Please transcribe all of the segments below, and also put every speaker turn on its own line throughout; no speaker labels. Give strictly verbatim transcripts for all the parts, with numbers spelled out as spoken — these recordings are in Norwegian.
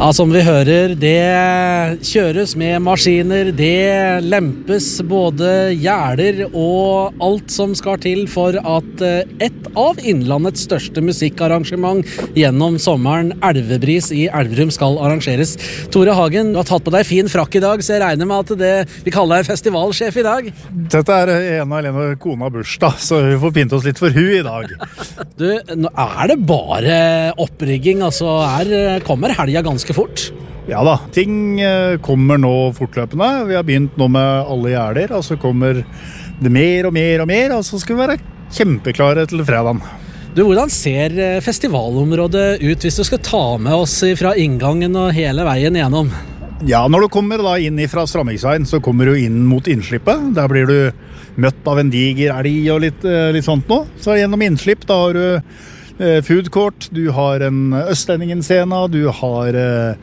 Ja, som vi hører, det kjøres med maskiner, det lempes både gjerder og alt som skal til for at et av Innlandets største musikkarrangement gjennom sommeren, Elvebris i Elverum, skal arrangeres. Tore Hagen, du har tatt på deg fin frakk i dag, så jeg regner med at det, vi kaller deg festivalsjef i dag.
Dette er ene og alene kona bursdag, så vi får pynte oss litt for hun i dag.
Du, nå er det bare opprigging, altså er, kommer helga ganske fort?
Ja da, ting kommer nå fortløpende. Vi har begynt nå med alle gjerder, og så kommer det mer og mer og mer, og så skal vi være kjempeklare til fredagen.
Du, hvordan ser festivalområdet ut hvis du skal ta med oss fra inngangen og hele veien gjennom?
Ja, når du kommer da inn fra Stramviksveien, så kommer du inn mot innslippet. Der blir du møtt av en diger elg og litt, litt sånt nå. Så gjennom innslipp, da har du food court, du har en Østlendingen-scene, du har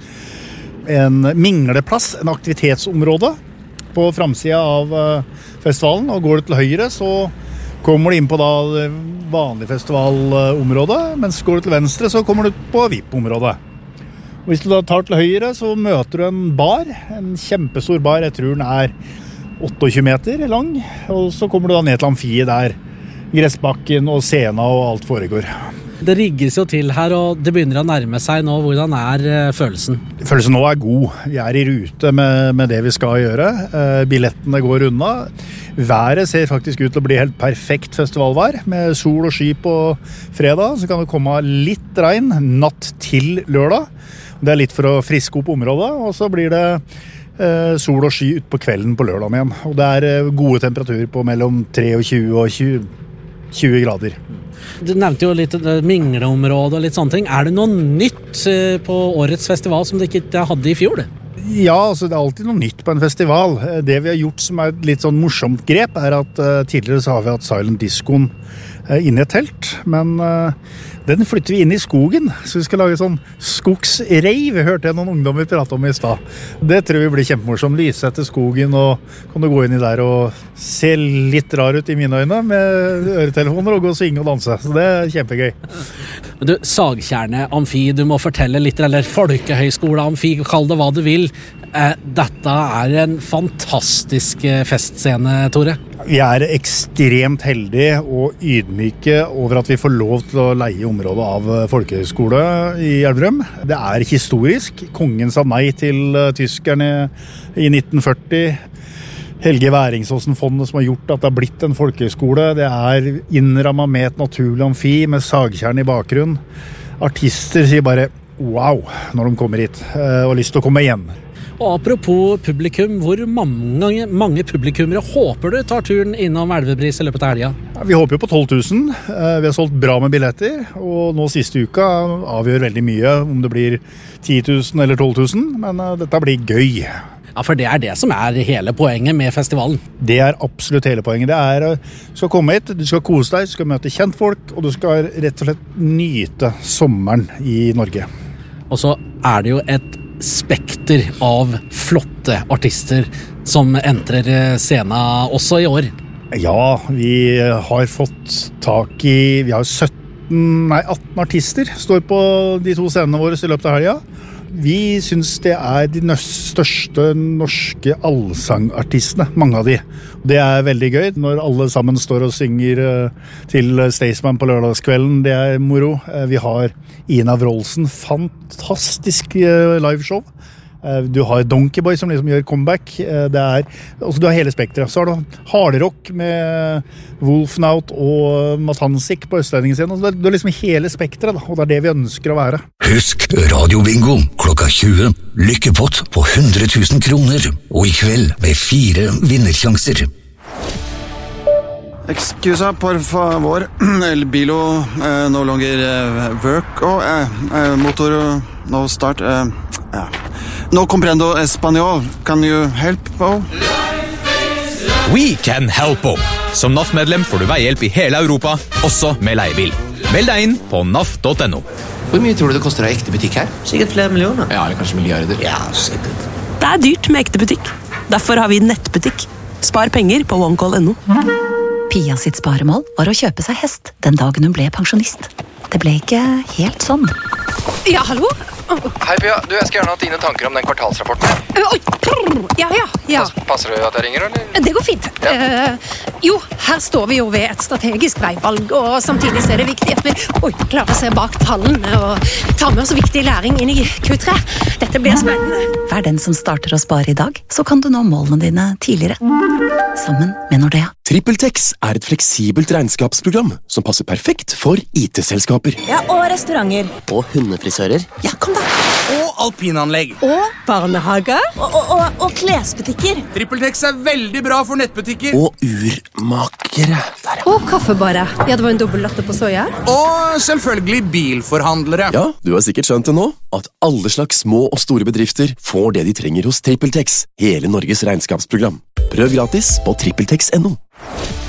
en mingleplass, en aktivitetsområde på framsida av festivalen, og går du til høyre så kommer du inn på da vanlig festivalområde, mens går du til venstre så kommer du på V I P-området. Hvis du da tar til høyre så møter du en bar, en kjempestor bar, jeg tror den er tjueåtte meter lang, og så kommer du da ned til amfiet der gressbakken og scenen og alt foregår.
Det rigges jo til her, og det begynner å nærme seg nå. Hvordan er følelsen?
Følelsen nå er god. Vi er i rute med, med det vi skal gjøre. Eh, billettene går unna. Været ser faktisk ut til å bli helt perfekt festivalvær, med sol og sky på fredag. Så kan det komme litt regn natt til lørdag. Det er litt for å friske opp området, og så blir det eh, sol og sky ut på kvelden på lørdagen igjen. Og det er gode temperaturer på mellom treogtjue og tjue grader.
Du nevnte jo litt mingleområde og litt sånne ting. Er det noe nytt på årets festival som du ikke hadde i fjor?
Ja, altså det er alltid noe nytt på en festival. Det vi har gjort som er et litt sånn morsomt grep er at uh, tidligere så har vi hatt Silent Discoen uh, inne i et telt, men uh, den flytter vi inn i skogen, så vi skal lage sånn skogsreiv, hørte jeg noen ungdommer prate om i stad. Det tror vi blir kjempemorsomt. Lyse etter skogen, og kan du gå inn i der og se litt rar ut i mine øyne med øretelefoner og gå og synge og danse, så det er kjempegøy.
Men du, Sagtjernet Amfi, du må fortelle litt, eller Folkehøyskole Amfi, kall det hva du vil. Eh, dette er en fantastisk festscene, Tore.
Vi er ekstremt heldige og ydmyke over at vi får lov til å leie området av Folkehøyskole i Elverum. Det er historisk. Kongen sa nei til tyskerne i nitten førti. Helge Væringsåsen-fondet som har gjort at det har blitt en folkehøyskole. Det er innrammet med et naturlig amfi med sagtjern i bakgrunn. Artister sier bare wow når de kommer hit og har lyst til å komme igjen.
Og apropos publikum, hvor mange, mange publikummere håper du tar turen innom Elvebris i løpet av helga?
Ja, vi håper jo på tolv tusen. Vi har solgt bra med billetter, og nå siste uka avgjør veldig mye om det blir ti tusen eller tolv tusen, men dette blir gøy.
Ja, for det er det som er hele poenget med festivalen.
Det er absolutt hele poenget. Det er, du skal komme hit, du skal kose deg, du skal møte kjentfolk, og du skal rett og slett nyte sommeren i Norge.
Og så er det jo et spekter av flotte artister som entrer scenen også i år.
Ja, vi har fått tak i, vi har sytten, nei, atten artister står på de to scenene våre i løpet av helga. Vi synes det er de største norske allsangartistene, mange av de. Det er veldig gøy når alle sammen står og synger til Staysman på lørdagskvelden. Det er moro. Vi har Ina Wroldsen, fantastisk liveshow. Du har Donkey Boy som liksom gjør comeback. Det er, altså du har hele spektret. Så har du hardrock med Wolfnaut og Matansik på Østlendingen sin. Altså det er liksom hele spektret, da, og det er det vi ønsker å være.
Husk Radio Bingo klokka tjue. Lykkepott på hundre tusen kroner. Og i kveld med fire vinnersjanser.
Excusa, por favor. El bilo eh, no longer eh, work. Oh, eh, eh, motor no start. Eh, ja. No comprendo español. Can you help? Oh?
We can help. Som N A F-medlem får du veihjelp i hele Europa, også med leiebil. Meld deg inn på N A F punktum no.
Hvor mye tror du det koster å ha ekte butikk her?
Sikkert flere millioner.
Ja, eller kanskje milliarder.
Ja, sikkert.
Det er dyrt med ekte butikk. Derfor har vi nettbutikk. Spar penger på onecall punktum no.
Pia sitt sparemål var å kjøpe seg hest den dagen hun ble pensjonist. Det ble ikke helt sånn.
Ja, hallo?
Hei, Pia. Du, jeg skal gjerne ha dine tanker om den kvartalsrapporten.
Oi, ja, ja, ja.
Passer det at jeg ringer, eller?
Det går fint.
Ja.
Eh, jo, her står vi jo ved et strategisk veivalg, og samtidig så er det viktig at vi oi, klarer å se bak tallene og ta med oss viktig læring inn i Q tre. Dette blir spennende.
Vær den som starter å spare i dag, så kan du nå målene dine tidligere. Sammen med Nordea.
TrippelTex er et fleksibelt regnskapsprogram som passer perfekt for I T-selskaper.
Ja, og restauranter.
Og hundefrisører.
Ja, kom da.
Og alpinanlegg.
Og barnehager. Og, og, og, og klesbutikker.
TrippelTex er veldig bra for nettbutikker.
Og urmakere.
Og kaffebadet. Ja, det var en dobbelt latte på soja.
Og selvfølgelig bilforhandlere.
Ja, du har sikkert skjønt det nå, at alle slags små og store bedrifter får det de trenger hos TrippelTex. Hele Norges regnskapsprogram. Prøv gratis på trippeltex punktum no.